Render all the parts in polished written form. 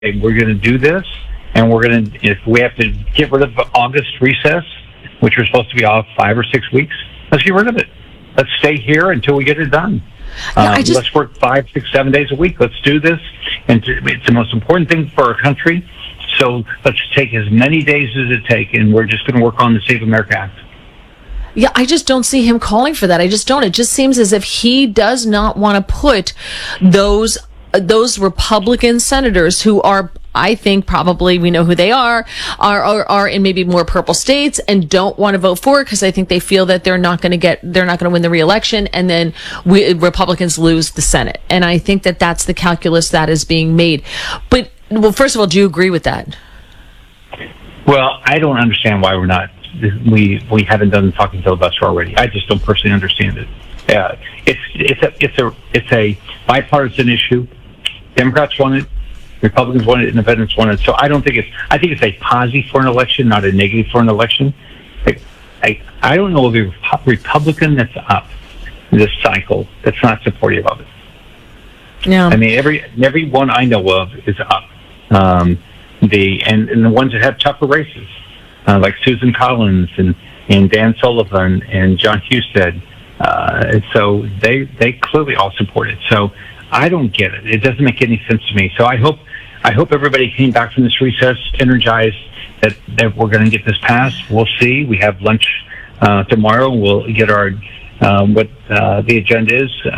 hey, we're going to do this, and we're going to, if we have to get rid of August recess, which we're supposed to be off 5 or 6 weeks, let's get rid of it. Let's stay here until we get it done. Let's work 5, 6, 7 days a week. Let's do this. And it's the most important thing for our country. So let's take as many days as it takes, and we're just going to work on the Save America Act. Yeah, I just don't see him calling for that. I just don't. It just seems as if he does not want to put those Republican senators who are, I think probably we know who they are in maybe more purple states and don't want to vote for it because I think they feel that they're not going to win the re-election, and then Republicans lose the Senate. And I think that that's the calculus that is being made. But, well, first of all, do you agree with that? Well, I don't understand why we haven't done the talking filibuster already. I just don't personally understand it. It's a bipartisan issue. Democrats want it, Republicans want it, independents want it. So I think it's a positive for an election, not a negative for an election. I don't know of a Republican that's up this cycle that's not supportive of it. Yeah. I mean, every one I know of is up. And the ones that have tougher races, like Susan Collins and Dan Sullivan and John Husted, so they clearly all support it. So I don't get it. It doesn't make any sense to me. So I hope everybody came back from this recess energized that we're going to get this passed. We'll see. We have lunch tomorrow. We'll get our what the agenda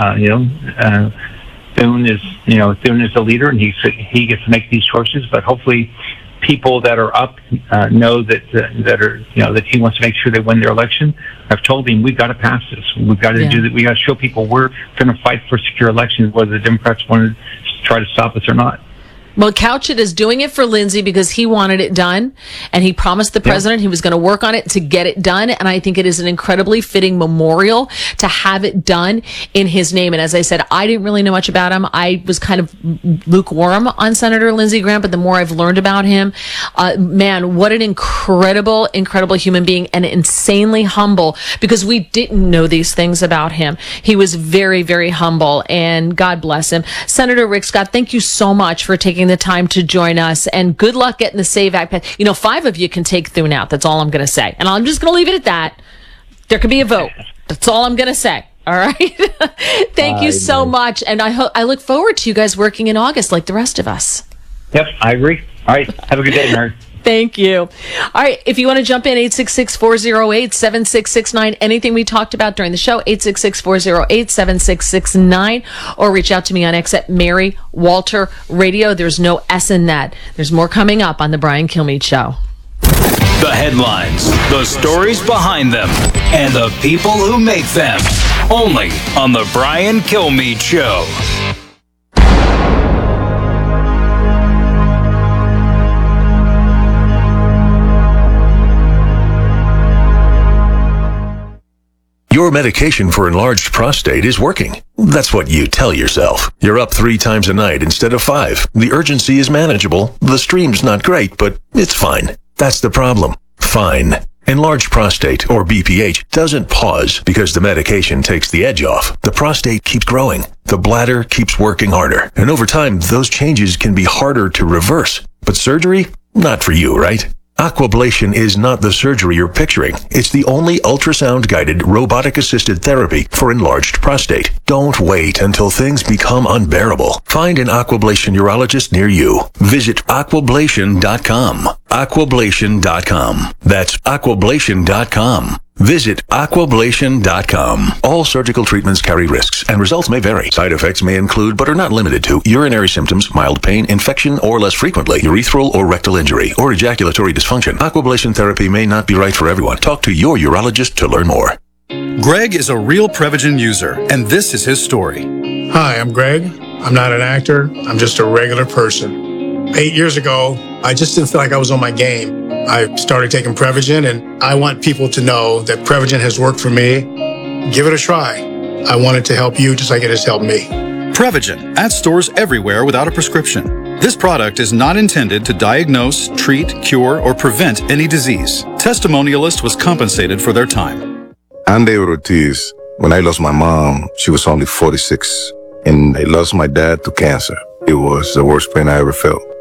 is. Thune is the leader, and he gets to make these choices. But hopefully, people that are up know that he wants to make sure they win their election. I've told him we've got to pass this. We've got to do that. We got to show people we're going to fight for secure elections, whether the Democrats want to try to stop us or not. Well, Couchett is doing it for Lindsey because he wanted it done, and he promised the president he was going to work on it to get it done. And I think it is an incredibly fitting memorial to have it done in his name. And as I said, I didn't really know much about him. I was kind of lukewarm on Senator Lindsey Graham, but the more I've learned about him, man, what an incredible, incredible human being, and insanely humble, because we didn't know these things about him. He was very, very humble, and God bless him. Senator Rick Scott, thank you so much for taking the time to join us, and good luck getting the SAVE Act passed. 5 of you can take Thune out. That's all I'm going to say. And I'm just going to leave it at that. There could be a vote. That's all I'm going to say. All right. Thank you so much. And I look forward to you guys working in August like the rest of us. Yep, I agree. All right. Have a good day, Mary. Thank you. All right. If you want to jump in, 866-408-7669. Anything we talked about during the show, 866-408-7669. Or reach out to me on X at Mary Walter Radio. There's no S in that. There's more coming up on The Brian Kilmeade Show. The headlines, the stories behind them, and the people who make them. Only on The Brian Kilmeade Show. Your medication for enlarged prostate is working. That's what you tell yourself. You're up 3 times a night instead of 5. The urgency is manageable. The stream's not great, but it's fine. That's the problem. Fine. Enlarged prostate, or BPH, doesn't pause because the medication takes the edge off. The prostate keeps growing. The bladder keeps working harder. And over time, those changes can be harder to reverse. But surgery? Not for you, right? Aquablation is not the surgery you're picturing. It's the only ultrasound-guided, robotic-assisted therapy for enlarged prostate. Don't wait until things become unbearable. Find an Aquablation urologist near you. Visit aquablation.com. Aquablation.com. That's aquablation.com. Visit aquablation.com. All surgical treatments carry risks, and results may vary. Side effects may include, but are not limited to, urinary symptoms, mild pain, infection, or less frequently, urethral or rectal injury, or ejaculatory dysfunction. Aquablation therapy may not be right for everyone. Talk to your urologist to learn more. Greg is a real Prevagen user, and this is his story. Hi, I'm Greg. I'm not an actor. I'm just a regular person. 8 years ago, I just didn't feel like I was on my game. I started taking Prevagen, and I want people to know that Prevagen has worked for me. Give it a try. I want it to help you just like it has helped me. Prevagen, at stores everywhere without a prescription. This product is not intended to diagnose, treat, cure, or prevent any disease. Testimonialist was compensated for their time. I'm David Ortiz. When I lost my mom, she was only 46, and I lost my dad to cancer. It was the worst pain I ever felt.